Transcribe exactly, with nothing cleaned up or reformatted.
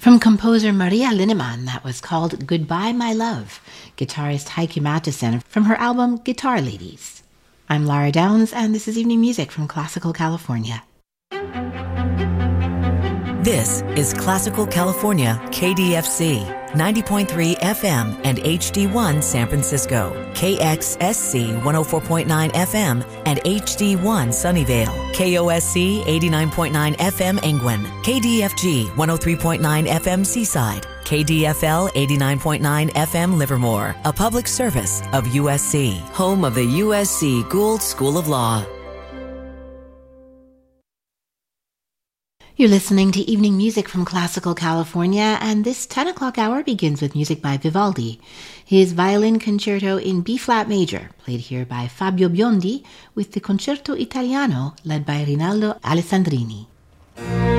From composer Maria Linnemann, that was called Goodbye My Love, guitarist Heikki Mattison from her album Guitar Ladies. I'm Lara Downs, and this is Evening Music from Classical California. This is Classical California, K D F C, ninety point three F M and H D one San Francisco, K X S C one oh four point nine F M and H D one Sunnyvale, K O S C eighty-nine point nine F M Engwin, K D F G one oh three point nine F M Seaside, K D F L eighty-nine point nine F M Livermore, a public service of U S C, home of the U S C Gould School of Law. You're listening to Evening Music from Classical California, and this ten o'clock hour begins with music by Vivaldi. His violin concerto in B-flat major, played here by Fabio Biondi, with the Concerto Italiano led by Rinaldo Alessandrini.